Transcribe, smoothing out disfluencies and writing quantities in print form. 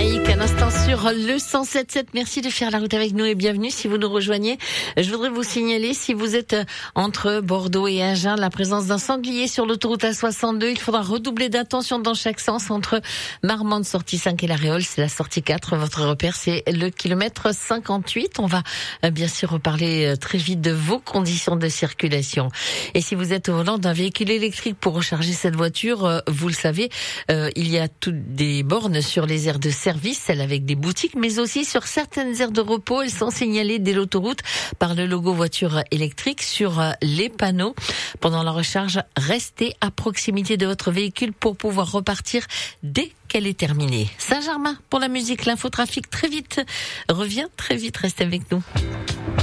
Jamaïque à l'instant sur le 107.7. Merci de faire la route avec nous et bienvenue si vous nous rejoignez. Je voudrais vous signaler, si vous êtes entre Bordeaux et Agen, la présence d'un sanglier sur l'autoroute A62. Il faudra redoubler d'attention dans chaque sens entre Marmande, sortie 5 et La Réole. C'est la sortie 4. Votre repère, c'est le kilomètre 58. On va bien sûr reparler très vite de vos conditions de circulation. Et si vous êtes au volant d'un véhicule électrique pour recharger cette voiture, vous le savez, il y a toutes des bornes sur les aires de service, celles avec des boutiques, mais aussi sur certaines aires de repos. Elles sont signalées dès l'autoroute par le logo voiture électrique sur les panneaux. Pendant la recharge, restez à proximité de votre véhicule pour pouvoir repartir dès qu'elle est terminée. Saint-Germain pour la musique, l'infotrafic très vite revient très vite. Restez avec nous.